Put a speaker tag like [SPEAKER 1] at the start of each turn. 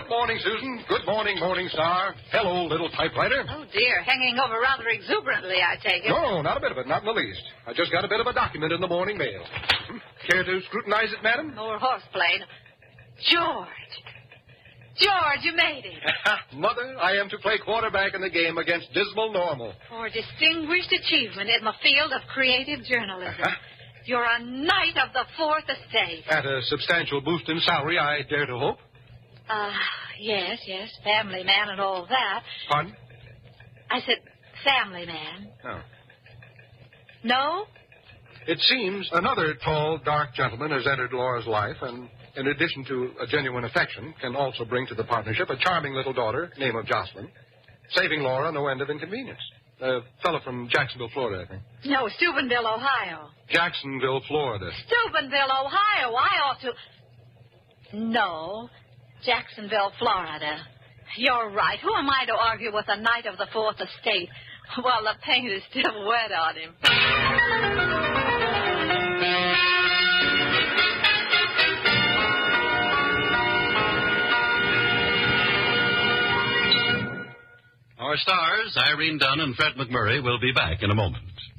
[SPEAKER 1] Good morning, Susan. Good morning, Morning Star. Hello, little typewriter.
[SPEAKER 2] Oh, dear. Hanging over rather exuberantly, I take it.
[SPEAKER 1] No, not a bit of it. Not in the least. I just got a bit of a document in the morning mail. Care to scrutinize it, madam?
[SPEAKER 2] More horseplay. George, you made it.
[SPEAKER 1] Mother, I am to play quarterback in the game against Dismal Normal.
[SPEAKER 2] For distinguished achievement in the field of creative journalism. You're a knight of the Fourth Estate.
[SPEAKER 1] At a substantial boost in salary, I dare to hope.
[SPEAKER 2] Yes. Family man and all that.
[SPEAKER 1] Pardon?
[SPEAKER 2] I said family man.
[SPEAKER 1] Oh.
[SPEAKER 2] No?
[SPEAKER 1] It seems another tall, dark gentleman has entered Laura's life, and in addition to a genuine affection, can also bring to the partnership a charming little daughter, name of Jocelyn, saving Laura no end of inconvenience. A fellow from Jacksonville, Florida, I think.
[SPEAKER 2] No, Steubenville, Ohio.
[SPEAKER 1] Jacksonville, Florida.
[SPEAKER 2] Steubenville, Ohio. I ought to... No, Jacksonville, Florida. You're right. Who am I to argue with a knight of the Fourth Estate while the paint is still wet on him?
[SPEAKER 3] Our stars, Irene Dunn and Fred McMurray, will be back in a moment.